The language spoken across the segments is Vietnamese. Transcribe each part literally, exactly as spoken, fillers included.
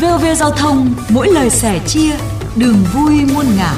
vê o vê Giao thông, mỗi lời sẻ chia, đường vui muôn ngả.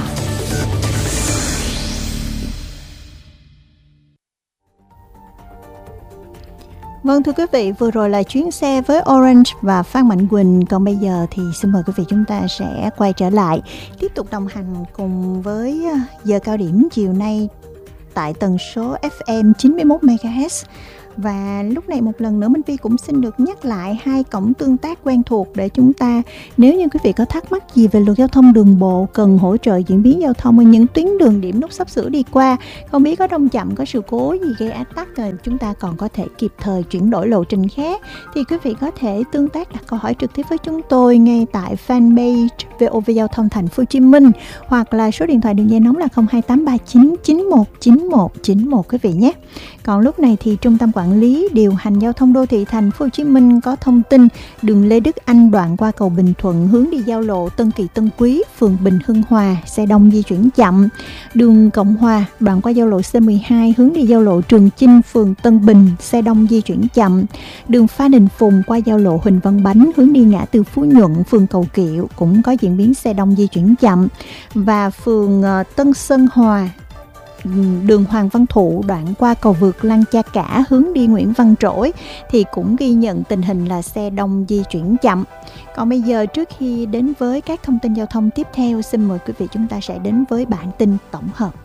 Vâng, thưa quý vị, vừa rồi là chuyến xe với Orange và Phan Mạnh Quỳnh. Còn bây giờ thì xin mời quý vị chúng ta sẽ quay trở lại, tiếp tục đồng hành cùng với giờ cao điểm chiều nay tại tần số ép em chín mươi mốt mê ga héc. Và lúc này một lần nữa Minh Vi cũng xin được nhắc lại hai cổng tương tác quen thuộc để chúng ta, nếu như quý vị có thắc mắc gì về luật giao thông đường bộ, cần hỗ trợ diễn biến giao thông ở những tuyến đường điểm nút sắp sửa đi qua, không biết có đông chậm, có sự cố gì gây ách tắc, rồi chúng ta còn có thể kịp thời chuyển đổi lộ trình khác, thì quý vị có thể tương tác đặt câu hỏi trực tiếp với chúng tôi ngay tại fanpage vê o vê Giao thông Thành phố Hồ Chí Minh, hoặc là số điện thoại đường dây nóng là không hai tám ba chín chín một chín một chín một quý vị nhé. Còn lúc này thì Trung tâm Quản lý Điều hành Giao thông Đô thị Thành phố Hồ Chí Minh có thông tin đường Lê Đức Anh đoạn qua cầu Bình Thuận hướng đi giao lộ Tân Kỳ Tân Quý, phường Bình Hưng Hòa, xe đông di chuyển chậm. Đường Cộng Hòa đoạn qua giao lộ xê mười hai hướng đi giao lộ Trường Chinh, phường Tân Bình, xe đông di chuyển chậm. Đường Phan Đình Phùng qua giao lộ Huỳnh Văn Bánh hướng đi ngã tư Phú Nhuận, phường Cầu Kiệu cũng có diễn biến xe đông di chuyển chậm. Và phường Tân Sơn Hòa, đường Hoàng Văn Thụ đoạn qua cầu vượt Lăng Cha Cả hướng đi Nguyễn Văn Trỗi thì cũng ghi nhận tình hình là xe đông di chuyển chậm. Còn bây giờ, trước khi đến với các thông tin giao thông tiếp theo, xin mời quý vị chúng ta sẽ đến với bản tin tổng hợp.